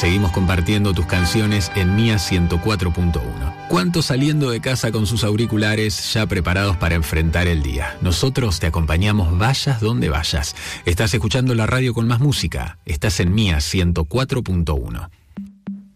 Seguimos compartiendo tus canciones en Mía 104.1. ¿Cuántos saliendo de casa con sus auriculares ya preparados para enfrentar el día? Nosotros te acompañamos vayas donde vayas. Estás escuchando la radio con más música. Estás en Mía 104.1.